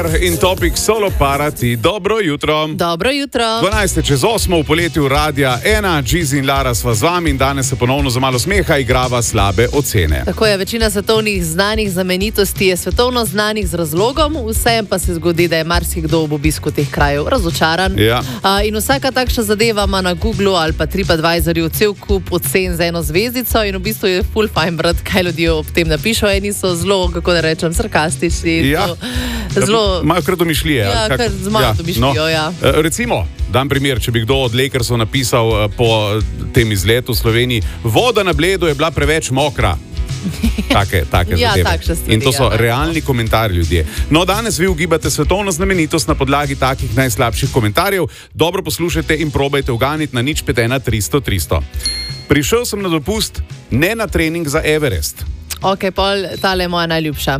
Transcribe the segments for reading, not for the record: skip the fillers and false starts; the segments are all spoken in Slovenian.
In topik Solo Parati. Dobro jutro. Dobro jutro. 12:08 v poletju Radia 1, Gizi in Lara sva z vami in danes se ponovno za malo smeha igrava slabe ocene. Tako je, večina svetovnih znanih znamenitosti je svetovno znanih z razlogom, vseeno pa se zgodi, da je marsikdo ob obisku teh krajev razočaran. Ja. In vsaka takšna zadeva ima na Googlu ali pa TripAdvisorju cel kup ocen za eno zvezdico in v bistvu je full fine brati, kaj ljudje ob tem napišejo. Eni so zelo, kako da rečem, sarkastični. Ja. Zelo... Imajo kar domišljije. Ja, kar z malo domišljijo, ja. Recimo, dam primer, če bi kdo od Lakersov napisal po tem izletu v Sloveniji, voda na Bledu je bila preveč mokra. Take Ja, zadeve. takšne stvari, In to so ja. realni komentarji ljudje. No, danes vi ugibate svetovno znamenitost na podlagi takih najslabših komentarjev. Dobro poslušajte in probajte uganiti na 051 300 300. Prišel sem na dopust, ne na trening za Everest. Ok, pol, tale je moja najljubša.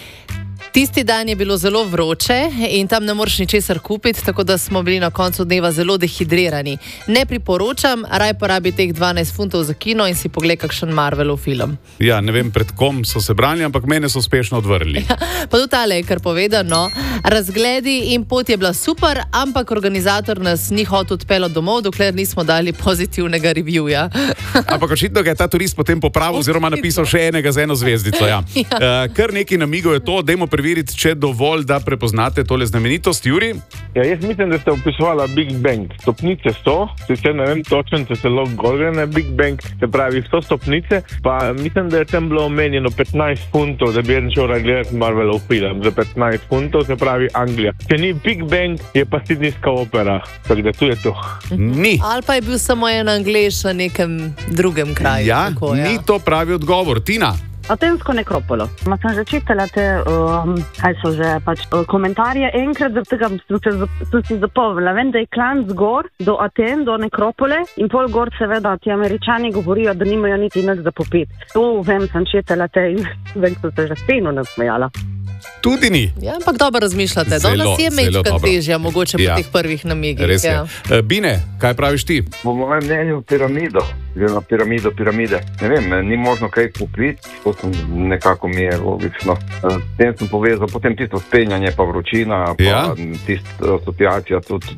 Tisti dan je bilo zelo vroče in tam ne moreš ničesar kupiti, tako da smo bili na koncu dneva zelo dehidrirani. Ne priporočam, raj porabi teh 12 funtov za kino in si pogled kakšen Marvelov film. Ja, ne vem, pred kom so se branili, ampak mene so uspešno odvrnili. Pa tudi tale je kar povedano. Razgledi in pot je bila super, ampak organizator nas ni hotel odpeljati domov, dokler nismo dali pozitivnega reviewja. Ampak očitno ga je ta turist potem popravil oziroma napisal še enega z eno zvezdico. Ja. Kar nekaj namigov je to, dajmo preveriti, če dovolj, da prepoznate tole znamenitost. Juri? Ja, jaz mislim, da ste opisovala Big Bang. Stopnice so, sicer ne vem točno, če se lahko gore na Big Bang, se pravi 100 stopnice, pa mislim, da je tam bilo omenjeno 15 funtov, da bi en šel gledati Marvelov film za 15 funtov, se pravi Anglija. Če ni Big Bang, je pa Sydneyska opera, tako da tu je to. Ni. Ali pa je bil samo en Anglež na nekem drugem kraju. Ja, tako, ni to pravi odgovor. Tina? Atensko nekropolo. Ma sem že čitala te, kaj so že, komentarje. Enkrat zaradi tega sem si zapomnila. Vem, da je klanc gor do Aten, do nekropole in pol gor seveda ti Američani govorijo, da nimajo niti nič za popiti. Tu vem, sem čitala te in vem, so se že steno nasmejala. Tudi ni. Ja, ampak dobro razmišljate. Danes je mečkrat težja, mogoče po teh prvih namigih. Res je. Ja. Bine, kaj praviš ti? Po mojem mnenju piramide. Ne vem, ni možno kaj kupiti, to nekako mi je logično. S tem sem povezal, potem tisto spenjanje, pa vročina, pa Ja. tisto asociacija tudi,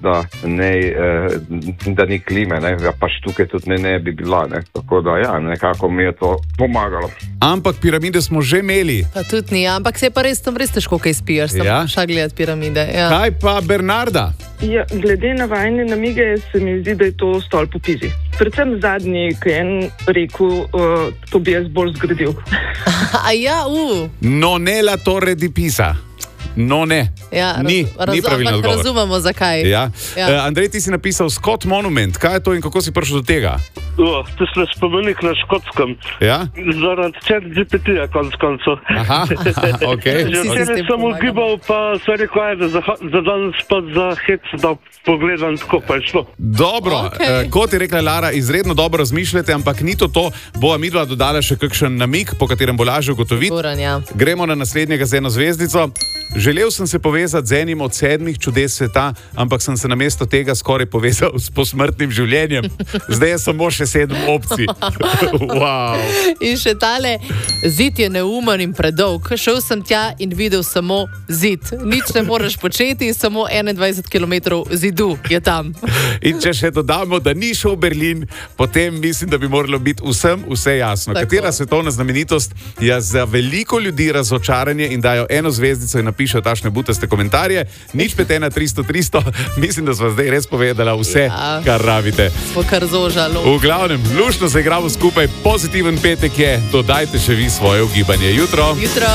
da ni klime, ne? Ja, pa tukaj tudi ne bi bila, ne? Tako da ja, nekako mi je to pomagalo. Ampak piramide smo že imeli. Pa tudi ni, ampak se je pa res tam res težko kaj spiješ, sem Ja. šla gledati piramide. Ja. Kaj pa Bernarda? Ja, glede na vajne namige se mi zdi, da je to stolp v Pizi. Predvsem zadnji, ki je en rekel, to bi jaz bolj zgradil. A ja, Non è la torre di Pisa. No, ne. Ja, Ni pravilno odgovor. razumemo zakaj. Ja. Ja. Andrej, ti si napisal Scott Monument. Kaj je to in kako si prišel do tega? To je spomenik na Škotskem. Ja? Zaradi ChatGPT-ja konec koncev. Aha, okej. Si se s Jaz tem sem pomagal. ugibal, pa se rekel, da za danes pa za hec, da pogledam tako, pa je šlo. Dobro, Okej. kot je rekla Lara, izredno dobro razmišljate, ampak ni to. Bova midva dodala še kakšen namig, po katerem bo lažje ugotoviti. Goran, ja. Gremo na naslednjega z eno zvezdico. Želel sem se povezati z enim od 7 čudes sveta, ampak sem se namesto tega skoraj povezal s posmrtnim življenjem. Zdaj je samo še 7 opcij. Wow. In še tale, zid je neumen in predolg. Šel sem tja in videl samo zid. Nič ne moreš početi, samo 21 km zidu je tam. In če še dodamo, da ni šel v Berlin, potem mislim, da bi moralo biti vsem vse jasno. Tako. Katera svetovna znamenitost je za veliko ljudi razočaranje in dajo eno zvezdico in napišejo tašne butaste komentarje. 051 300 300. Mislim, da smo zdaj res povedala vse, Ja. kar rabite. Smo kar zožali. V glavnem, luštno se igramo skupaj, pozitiven petek je, dodajte še vi svoje ugibanje. Jutro. Jutro.